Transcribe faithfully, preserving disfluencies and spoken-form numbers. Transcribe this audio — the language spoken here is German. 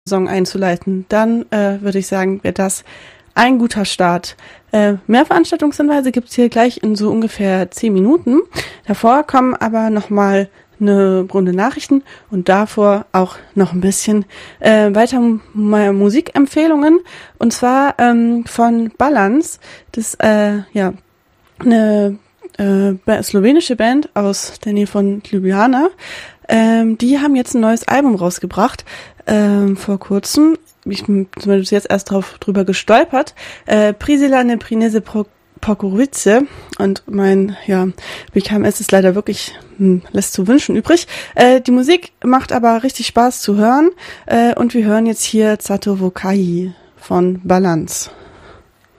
Song einzuleiten, dann äh, würde ich sagen, wäre das ein guter Start. Äh, mehr Veranstaltungshinweise gibt's hier gleich in so ungefähr zehn Minuten. Davor kommen aber nochmal eine Runde Nachrichten und davor auch noch ein bisschen äh, weiter mal Musikempfehlungen. Und zwar ähm, von Balance. Das äh, ja eine äh, slowenische Band aus der Nähe von Ljubljana. Ähm, die haben jetzt ein neues Album rausgebracht ähm, vor kurzem. Ich bin zumindest jetzt erst drauf drüber gestolpert. Äh, Prisila ne Prinese Pro Pokorice und mein, ja, B K M S ist leider wirklich, hm, lässt zu wünschen übrig. Äh, die Musik macht aber richtig Spaß zu hören äh, und wir hören jetzt hier Zato Vokai von Balance.